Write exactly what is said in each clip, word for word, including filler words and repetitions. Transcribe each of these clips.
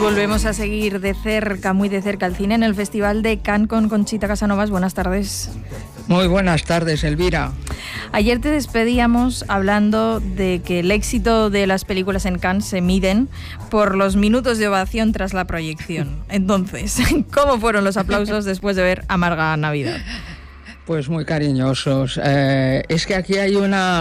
Volvemos a seguir de cerca, muy de cerca, el cine en el Festival de Cannes con Conchita Casanovas. Buenas tardes. Muy buenas tardes, Elvira. Ayer te despedíamos hablando de que el éxito de las películas en Cannes se miden por los minutos de ovación tras la proyección. Entonces, ¿cómo fueron los aplausos después de ver Amarga Navidad? Pues muy cariñosos. Eh, es que aquí hay una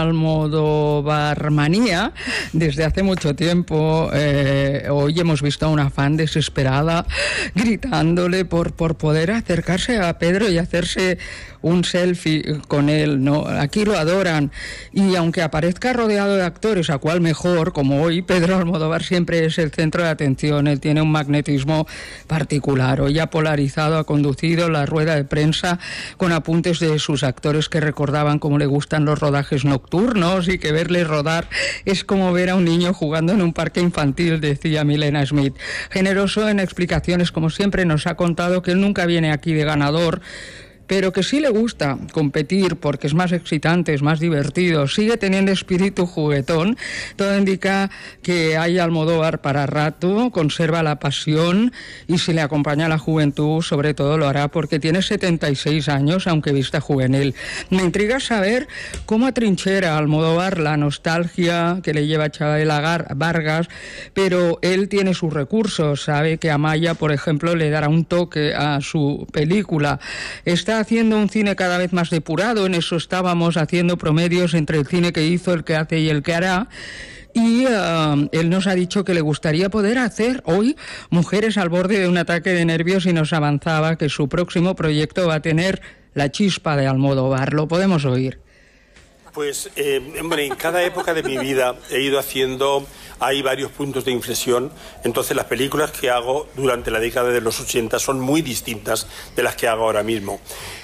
almodovarmanía desde hace mucho tiempo. Eh, hoy hemos visto a una fan desesperada gritándole por, por poder acercarse a Pedro y hacerse un selfie con él, ¿no? Aquí lo adoran. Y aunque aparezca rodeado de actores, a cual mejor, como hoy, Pedro Almodóvar siempre es el centro de atención. Él tiene un magnetismo particular. Hoy ha polarizado, ha conducido la rueda de prensa con apuntes de sus actores que recordaban cómo le gustan los rodajes nocturnos y que verles rodar es como ver a un niño jugando en un parque infantil, decía Milena Smith. Generoso en explicaciones, como siempre, nos ha contado que él nunca viene aquí de ganador, pero que sí le gusta competir porque es más excitante, es más divertido, sigue teniendo espíritu juguetón. Todo indica que hay Almodóvar para rato, conserva la pasión y si le acompaña la juventud, sobre todo lo hará porque tiene setenta y seis años, aunque vista juvenil. Me intriga saber cómo atrinchera Almodóvar la nostalgia que le lleva a Chabela Vargas, pero él tiene sus recursos, sabe que Amaya, por ejemplo, le dará un toque a su película. Está haciendo un cine cada vez más depurado, en eso estábamos haciendo promedios entre el cine que hizo, el que hace y el que hará. Y uh, él nos ha dicho que le gustaría poder hacer hoy Mujeres al borde de un ataque de nervios y nos avanzaba que su próximo proyecto va a tener la chispa de Almodóvar. Lo podemos oír. Pues, eh, hombre, en cada época de mi vida he ido haciendo, hay varios puntos de inflexión, entonces las películas que hago durante la década de los ochenta son muy distintas de las que hago ahora mismo.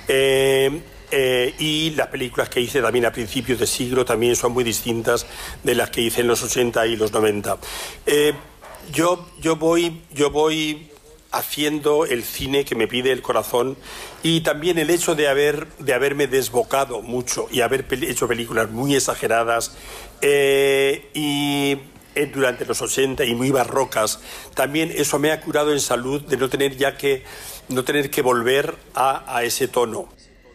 Eh, eh, y las películas que hice también a principios de siglo también son muy distintas de las que hice en los ochenta y los noventa. Eh, yo, yo voy, yo voy haciendo el cine que me pide el corazón y también el hecho de haber de haberme desbocado mucho y haber pel- hecho películas muy exageradas eh, y eh, durante los ochenta y muy barrocas, también eso me ha curado en salud de no tener ya que no tener que volver a, a ese tono.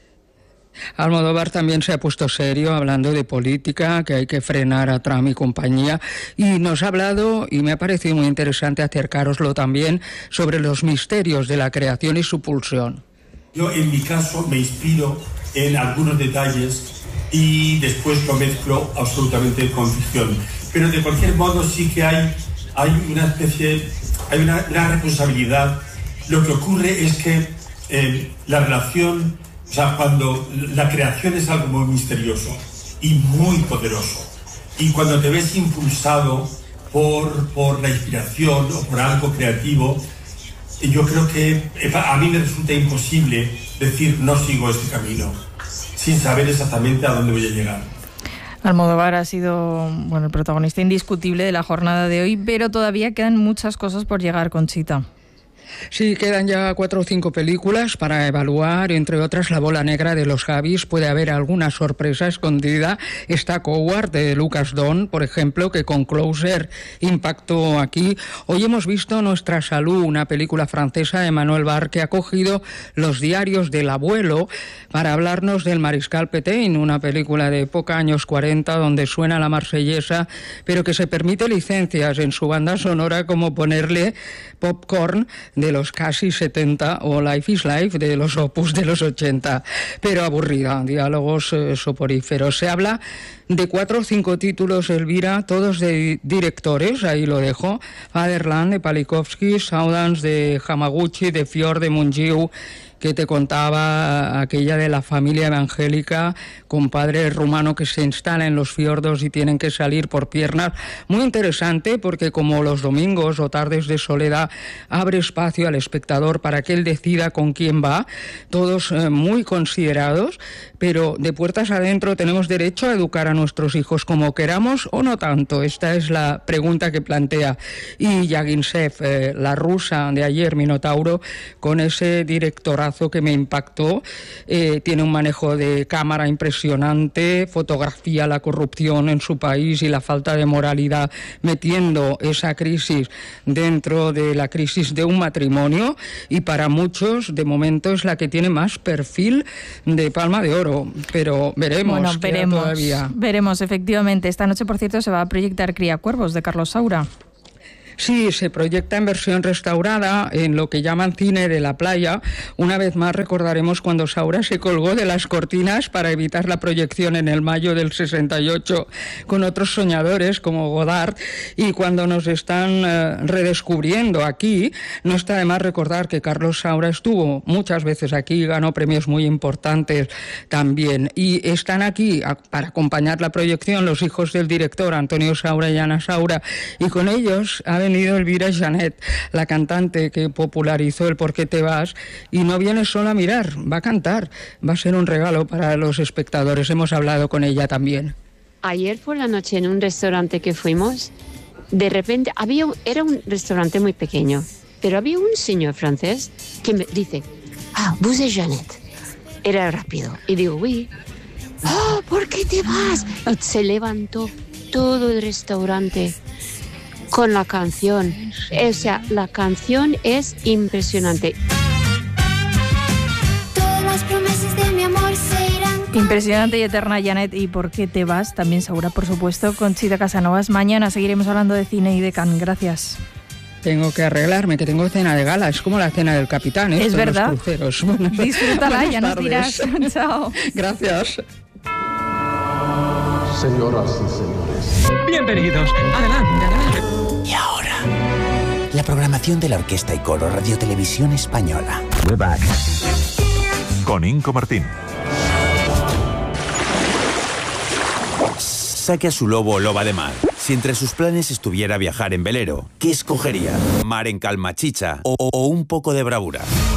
Almodóvar también se ha puesto serio hablando de política, que hay que frenar a Trump y compañía, y nos ha hablado, y me ha parecido muy interesante acercároslo también, sobre los misterios de la creación y su pulsión. Yo en mi caso me inspiro en algunos detalles y después lo mezclo absolutamente con ficción. Pero de cualquier modo sí que hay, hay una especie, hay una, una responsabilidad. Lo que ocurre es que eh, la relación... O sea, cuando la creación es algo muy misterioso y muy poderoso, y cuando te ves impulsado por, por la inspiración o por algo creativo, yo creo que a mí me resulta imposible decir no sigo este camino, sin saber exactamente a dónde voy a llegar. Almodóvar ha sido, bueno, el protagonista indiscutible de la jornada de hoy, pero todavía quedan muchas cosas por llegar, Conchita. Sí, quedan ya cuatro o cinco películas para evaluar, entre otras La bola negra de los Javis. Puede haber alguna sorpresa escondida. Está Coward de Lucas Don, por ejemplo, que con Closer impactó aquí. Hoy hemos visto Nuestra salud, una película francesa de Manuel Barr que ha cogido los diarios del abuelo para hablarnos del Mariscal Pétain, una película de época, años cuarenta, donde suena la marsellesa, pero que se permite licencias en su banda sonora como ponerle Popcorn de los casi setenta o Life is Life de los Opus de los ochenta, pero aburrida, diálogos eh, soporíferos. Se habla de cuatro o cinco títulos, Elvira, todos de directores, ahí lo dejo: Fatherland de Palikovsky, Saudans de Hamaguchi, de Fior de Mungiu, que te contaba aquella de la familia evangélica con padre rumano que se instala en los fiordos y tienen que salir por piernas. Muy interesante porque como los domingos o tardes de soledad abre espacio al espectador para que él decida con quién va, todos eh, muy considerados, pero de puertas adentro tenemos derecho a educar a nuestros hijos como queramos o no tanto. Esta es la pregunta que plantea. Y Yagintsev, eh, la rusa de ayer, Minotauro, con ese directorazo reportazo que me impactó. Eh, tiene un manejo de cámara impresionante, fotografía la corrupción en su país y la falta de moralidad, metiendo esa crisis dentro de la crisis de un matrimonio, y para muchos de momento es la que tiene más perfil de Palma de Oro, pero veremos. Bueno, veremos, todavía. veremos, efectivamente. Esta noche, por cierto, se va a proyectar Criacuervos, de Carlos Saura. Sí, se proyecta en versión restaurada en lo que llaman cine de la playa. Una vez más recordaremos cuando Saura se colgó de las cortinas para evitar la proyección en el mayo del sesenta y ocho con otros soñadores como Godard, y cuando nos están eh, redescubriendo aquí, no está de más recordar que Carlos Saura estuvo muchas veces aquí, ganó premios muy importantes también, y están aquí a, para acompañar la proyección los hijos del director Antonio Saura y Ana Saura, y con ellos ha venido Elvira Janet, la cantante que popularizó el ¿Por qué te vas? Y no viene solo a mirar, va a cantar, va a ser un regalo para los espectadores. Hemos hablado con ella también. Ayer por la noche en un restaurante que fuimos, de repente había, era un restaurante muy pequeño, pero había un señor francés que me dice, ah, vous êtes Janet. Era rápido. Y digo, oui. Oh, ¿por qué te vas? Y se levantó todo el restaurante con la canción. O sea, la canción es impresionante. Todas las promesas de mi amor se irán. Impresionante y eterna, Janet. ¿Y por qué te vas? También Saura, por supuesto, con Chita Casanovas. Mañana seguiremos hablando de cine y de Cannes. Gracias. Tengo que arreglarme, que tengo cena de gala. Es como la cena del capitán, ¿eh? Es verdad. Los cruceros. Bueno, disfrútala, ya nos dirás. Chao. Gracias. Señoras y señores. Bienvenidos. Adelante, adelante. Y ahora, la programación de la Orquesta y Coro Radio Televisión Española. We're back. Con Inco Martín. Saque a su lobo o loba de mar. Si entre sus planes estuviera viajar en velero, ¿qué escogería? ¿Mar en calma chicha o, o un poco de bravura?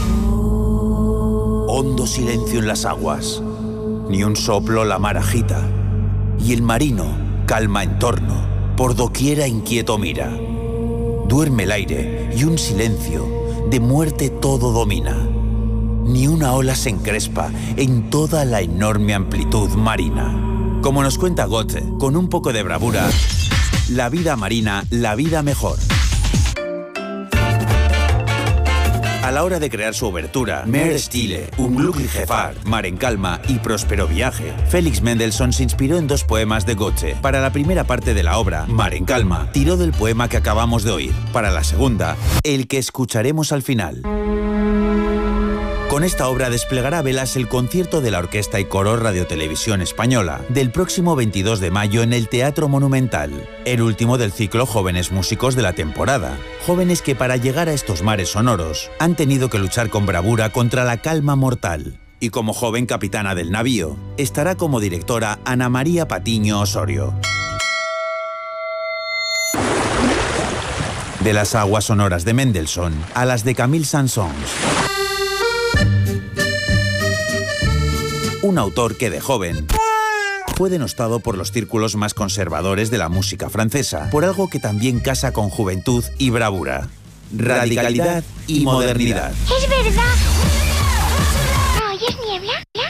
Hondo silencio en las aguas. Ni un soplo la mar agita. Y el marino, calma en torno, por doquiera inquieto mira. Duerme el aire y un silencio de muerte todo domina. Ni una ola se encrespa en toda la enorme amplitud marina. Como nos cuenta Goethe, con un poco de bravura, la vida marina, la vida mejor. A la hora de crear su obertura, Mer Stille, Unglückliche Fahrt, Mar en Calma y Próspero Viaje, Félix Mendelssohn se inspiró en dos poemas de Goethe. Para la primera parte de la obra, Mar en Calma, tiró del poema que acabamos de oír. Para la segunda, el que escucharemos al final. Con esta obra desplegará velas el concierto de la Orquesta y Coro Radio Televisión Española del próximo veintidós de mayo en el Teatro Monumental, el último del ciclo Jóvenes Músicos de la temporada. Jóvenes que para llegar a estos mares sonoros han tenido que luchar con bravura contra la calma mortal. Y como joven capitana del navío, estará como directora Ana María Patiño Osorio. De las aguas sonoras de Mendelssohn a las de Camille Saint-Saëns. Un autor que de joven fue denostado por los círculos más conservadores de la música francesa, por algo que también casa con juventud y bravura, radicalidad y modernidad. Es verdad. ¿No oyes niebla?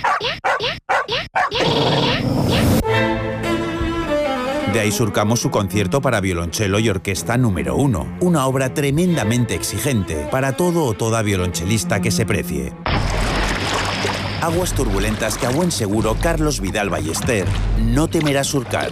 De ahí surcamos su concierto para violonchelo y orquesta número uno, una obra tremendamente exigente para todo o toda violonchelista que se precie. Aguas turbulentas que a buen seguro Carlos Vidal Ballester no temerá surcar.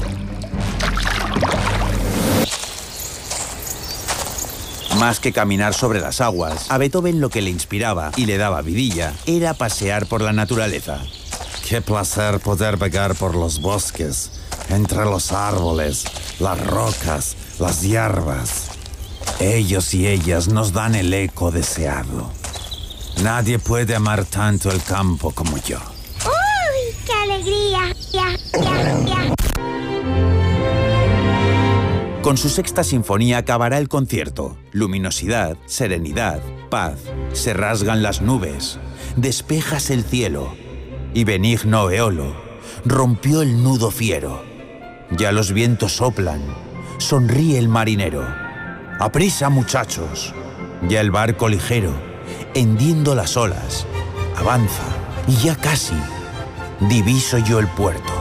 Más que caminar sobre las aguas, a Beethoven lo que le inspiraba y le daba vidilla era pasear por la naturaleza. Qué placer poder vagar por los bosques, entre los árboles, las rocas, las hierbas. Ellos y ellas nos dan el eco deseado. Nadie puede amar tanto el campo como yo. ¡Uy, qué alegría! Ya, ya, ya. Con su sexta sinfonía acabará el concierto. Luminosidad, serenidad, paz. Se rasgan las nubes. Despejas el cielo. Y benigno eolo rompió el nudo fiero. Ya los vientos soplan. Sonríe el marinero. ¡Aprisa, muchachos! Ya el barco ligero hendiendo las olas. Avanza, y ya casi diviso yo el puerto.